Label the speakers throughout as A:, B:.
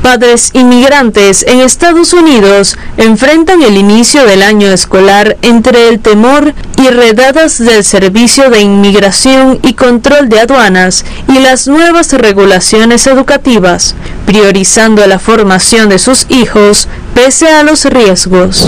A: Padres inmigrantes en Estados Unidos enfrentan el inicio del año escolar entre el temor y redadas del Servicio de Inmigración y Control de Aduanas y las nuevas regulaciones educativas, priorizando la formación de sus hijos pese a los riesgos.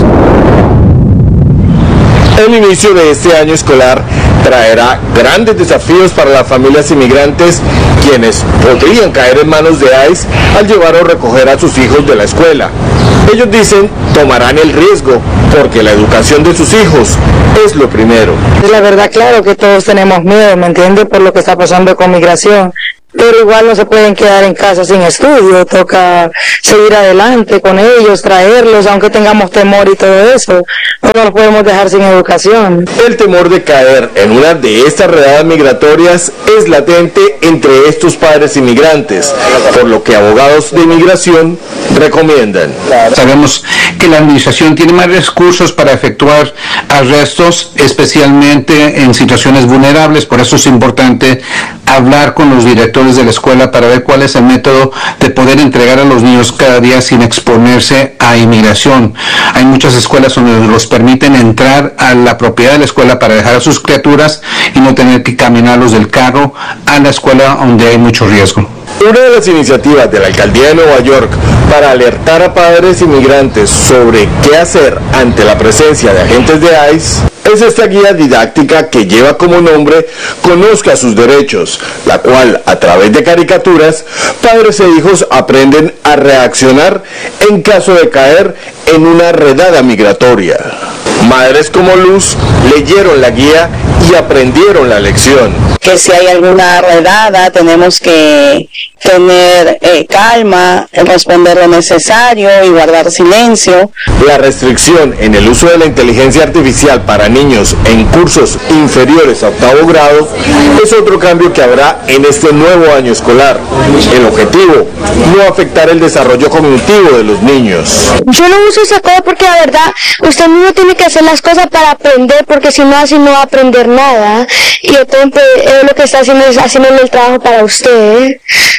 B: El inicio de este año escolar traerá grandes desafíos para las familias inmigrantes, quienes podrían caer en manos de ICE al llevar o recoger a sus hijos de la escuela. Ellos dicen tomarán el riesgo porque la educación de sus hijos es lo primero.
C: La verdad, claro que todos tenemos miedo, ¿me entiendes? Por lo que está pasando con migración. Pero igual no se pueden quedar en casa sin estudio, toca seguir adelante con ellos, traerlos, aunque tengamos temor y todo eso, no los podemos dejar sin educación.
B: El temor de caer en una de estas redadas migratorias es latente entre estos padres inmigrantes, por lo que abogados de inmigración recomiendan.
D: Sabemos que la administración tiene más recursos para efectuar arrestos, especialmente en situaciones vulnerables, por eso es importante hablar con los directores de la escuela para ver cuál es el método de poder entregar a los niños cada día sin exponerse a inmigración. Hay muchas escuelas donde los permiten entrar a la propiedad de la escuela para dejar a sus criaturas y no tener que caminarlos del carro a la escuela donde hay mucho riesgo.
B: Una de las iniciativas de la Alcaldía de Nueva York para alertar a padres inmigrantes sobre qué hacer ante la presencia de agentes de ICE es esta guía didáctica que lleva como nombre Conozca sus derechos, la cual a través de caricaturas, padres e hijos aprenden a reaccionar en caso de caer en una redada migratoria. Madres como Luz leyeron la guía y aprendieron la lección.
E: Que si hay alguna redada tenemos que tener calma, responder lo necesario y guardar silencio.
B: La restricción en el uso de la inteligencia artificial para niños en cursos inferiores a octavo grado es otro cambio que habrá en este nuevo año escolar. El objetivo, no afectar el desarrollo cognitivo de los niños.
F: Yo no uso esa cosa porque la verdad usted mismo tiene que hacer las cosas para aprender, porque si no así no va a aprender nada, y entonces lo que está haciendo es haciéndole el trabajo para usted.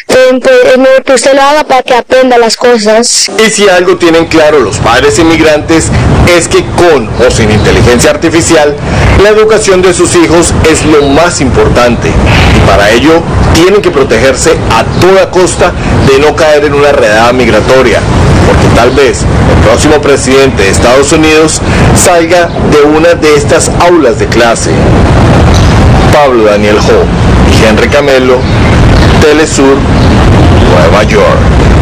F: Es mejor que usted lo haga para que aprenda las cosas.
B: Y si algo tienen claro los padres inmigrantes es que con o sin inteligencia artificial, la educación de sus hijos es lo más importante. Y para ello tienen que protegerse a toda costa de no caer en una redada migratoria. Porque tal vez el próximo presidente de Estados Unidos salga de una de estas aulas de clase. Pablo Daniel Ho y Henry Camelo, Telesur, Nueva York.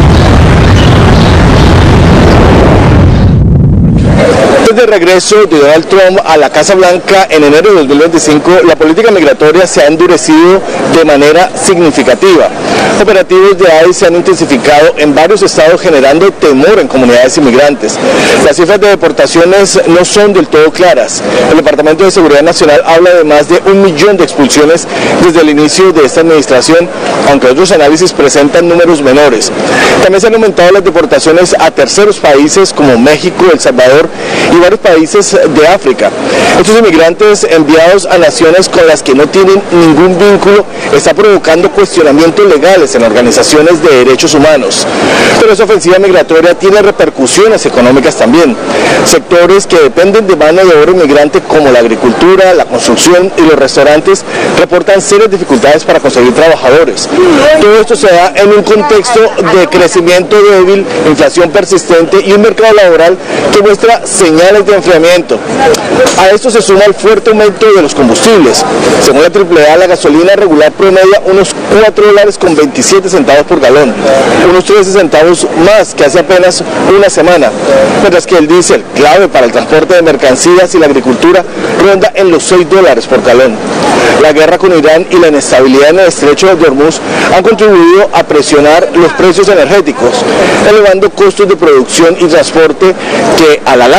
B: Desde el regreso de Donald Trump a la Casa Blanca en enero de 2025, la política migratoria se ha endurecido de manera significativa. Operativos de ICE se han intensificado en varios estados, generando temor en comunidades inmigrantes. Las cifras de deportaciones no son del todo claras. El Departamento de Seguridad Nacional habla de más de 1 millón de expulsiones desde el inicio de esta administración, aunque otros análisis presentan números menores. También se han aumentado las deportaciones a terceros países como México, El Salvador y varios países de África. Estos inmigrantes enviados a naciones con las que no tienen ningún vínculo están provocando cuestionamientos legales en organizaciones de derechos humanos. Pero esa ofensiva migratoria tiene repercusiones económicas también. Sectores que dependen de mano de obra inmigrante como la agricultura, la construcción y los restaurantes reportan serias dificultades para conseguir trabajadores. Todo esto se da en un contexto de crecimiento débil, inflación persistente y un mercado laboral que muestra señales de enfriamiento. A esto se suma el fuerte aumento de los combustibles. Según la AAA, la gasolina regular promedia unos $4.27 por galón, unos 13 centavos más que hace apenas una semana, mientras que el diésel, clave para el transporte de mercancías y la agricultura, ronda en los $6 por galón. La guerra con Irán y la inestabilidad en el estrecho de Hormuz han contribuido a presionar los precios energéticos, elevando costos de producción y transporte que a la larga terminan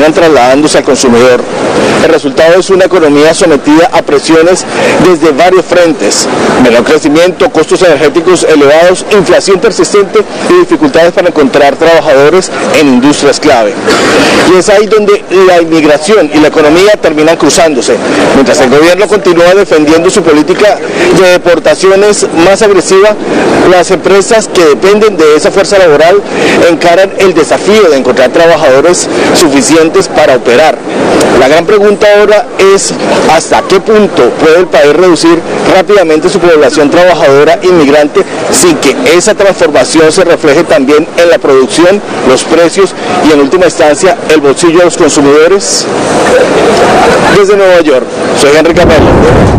B: terminan trasladándose al consumidor. El resultado es una economía sometida a presiones desde varios frentes: menor crecimiento, costos energéticos elevados, inflación persistente y dificultades para encontrar trabajadores en industrias clave. Y es ahí donde la inmigración y la economía terminan cruzándose. Mientras el gobierno continúa defendiendo su política de deportaciones más agresiva, las empresas que dependen de esa fuerza laboral encaran el desafío de encontrar trabajadores suficientes para operar. La gran pregunta ahora es hasta qué punto puede el país reducir rápidamente su población trabajadora inmigrante sin que esa transformación se refleje también en la producción, los precios y en última instancia el bolsillo de los consumidores. Desde Nueva York, soy Henry Capello.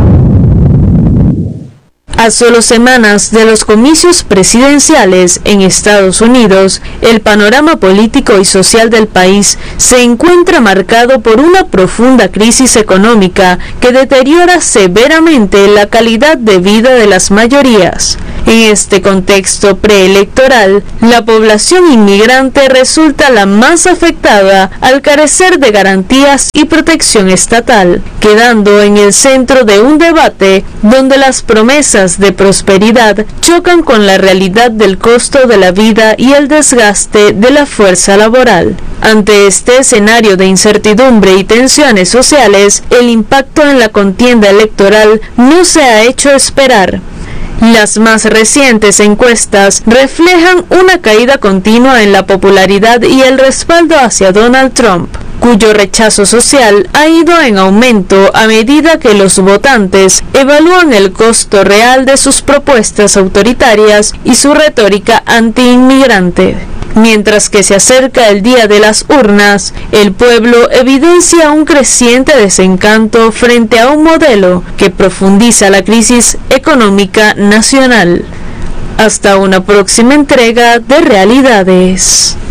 A: A solo semanas de los comicios presidenciales en Estados Unidos, el panorama político y social del país se encuentra marcado por una profunda crisis económica que deteriora severamente la calidad de vida de las mayorías. En este contexto preelectoral, la población inmigrante resulta la más afectada al carecer de garantías y protección estatal, quedando en el centro de un debate donde las promesas de prosperidad chocan con la realidad del costo de la vida y el desgaste de la fuerza laboral. Ante este escenario de incertidumbre y tensiones sociales, el impacto en la contienda electoral no se ha hecho esperar. Las más recientes encuestas reflejan una caída continua en la popularidad y el respaldo hacia Donald Trump, cuyo rechazo social ha ido en aumento a medida que los votantes evalúan el costo real de sus propuestas autoritarias y su retórica anti-inmigrante. Mientras que se acerca el día de las urnas, el pueblo evidencia un creciente desencanto frente a un modelo que profundiza la crisis económica nacional. Hasta una próxima entrega de Realidades.